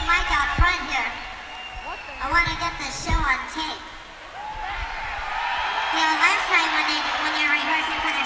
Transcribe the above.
mic out front here. I want to get this show on tape. You know, last time when they were rehearsing for their